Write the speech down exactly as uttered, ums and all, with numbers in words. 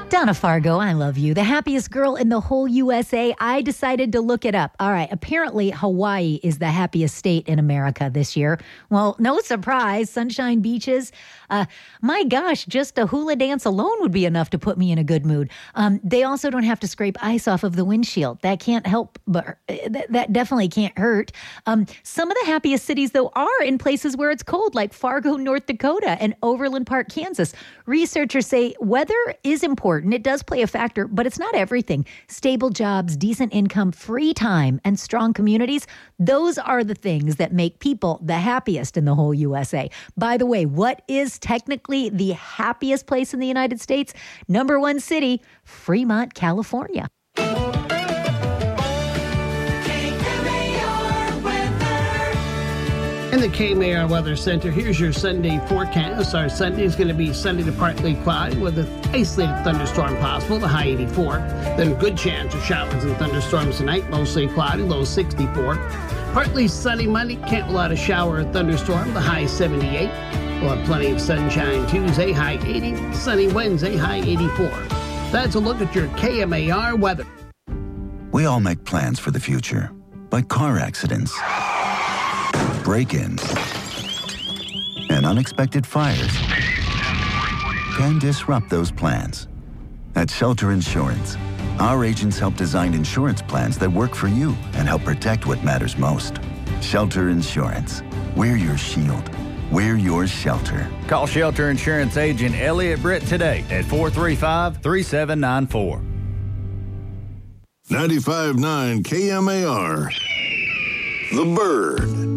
Donna Fargo, I love you. The happiest girl in the whole U S A. I decided to look it up. All right. Apparently, Hawaii is the happiest state in America this year. Well, no surprise. Sunshine beaches. Uh, my gosh, just a hula dance alone would be enough to put me in a good mood. Um, they also don't have to scrape ice off of the windshield. That can't help, but that, that definitely can't hurt. Um, some of the happiest cities, though, are in places where it's cold, like Fargo, North Dakota, and Overland Park, Kansas. Researchers say weather is important. It does play a factor, but it's not everything. Stable jobs, decent income, free time, and strong communities, those are the things that make people the happiest in the whole U S A. By the way, what is technically the happiest place in the United States? Number one city, Fremont, California. In the K M A R Weather Center, here's your Sunday forecast. Our Sunday is going to be sunny to partly cloudy with an isolated thunderstorm possible, the high eighty-four. Then good chance of showers and thunderstorms tonight, mostly cloudy, low sixty-four. Partly sunny Monday, can't rule out a shower or thunderstorm, the high seventy-eight. We'll have plenty of sunshine Tuesday, high eighty. Sunny Wednesday, high eighty-four. That's a look at your K M A R weather. We all make plans for the future, but car accidents, break-ins, and unexpected fires can disrupt those plans. At Shelter Insurance, our agents help design insurance plans that work for you and help protect what matters most. Shelter Insurance. We're your shield. We're your shelter. Call Shelter Insurance agent Elliot Britt today at four three five, three seven nine four. ninety-five point nine K M A R. The Bird.